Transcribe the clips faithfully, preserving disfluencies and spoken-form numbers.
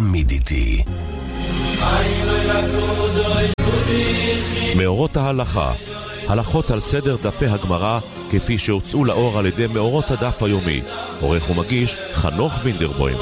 תמיד איתי. מאורות ההלכה, הלכות על סדר דפי הגמרא כפי שהוצאו לאור על ידי מאורות הדף היומי. עורך ומגיש חנוך וינדרבוים.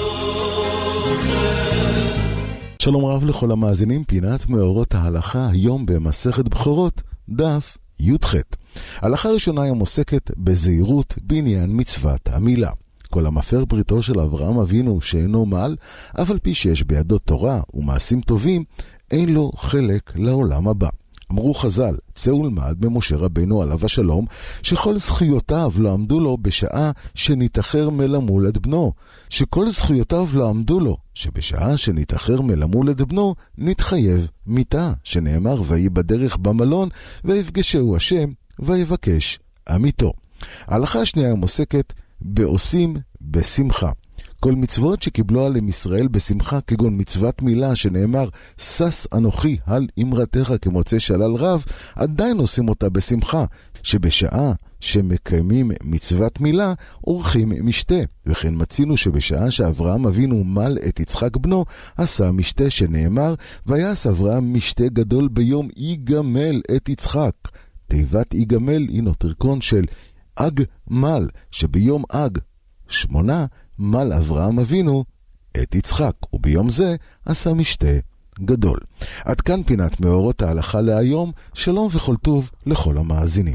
שלום רב לכל המאזינים, פינת מאורות ההלכה היום במסכת בכורות, דף י"ח. ההלכה הראשונה היום עוסקת בזהירות בעניין מצוות המילה. כל המפר בריתו של אברהם אבינו שאינו מעל, אף על פי שיש בידו תורה ומעשים טובים, אין לו חלק לעולם הבא. אמרו חז"ל, צא ולמד ממשה רבנו עליו השלום, שכל זכויותיו לא עמדו לו בשעה שנתאחר מלמול את בנו, שכל זכויותיו לא עמדו לו, שבשעה שנתאחר מלמול את בנו, נתחייב מיתה, שנאמר, ויהי בדרך במלון, ויפגשהו השם, ויבקש עמיתו. ההלכה השנייה עוסקת בעושים בשמחה. כל מצוות שקיבלו עליהם ישראל בשמחה, כגון מצוות מילה שנאמר, סס אנוכי על אמרתך כמוצא שלל רב, עדיין עושים אותה בשמחה, שבשעה שמקיימים מצוות מילה, עורכים משתה. וכן מצינו שבשעה שאברהם אבינו מל את יצחק בנו, עשה משתה שנאמר, ויעש אברהם משתה גדול ביום יגמל את יצחק. תיבת יגמל הינו תרכון של אג מל, שביום אג שמונה מל אברהם אבינו את יצחק, וביום זה עשה משתה גדול. עד כאן פינת מאורות ההלכה להיום. שלום וכל טוב לכל המאזינים.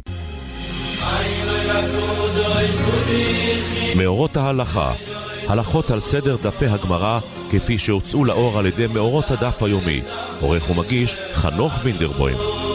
מאורות ההלכה, הלכות על סדר דפי הגמרא כפי שהוצאו לאור על ידי מאורות הדף היומי. עורך ומגיש חנוך וינדרבוים.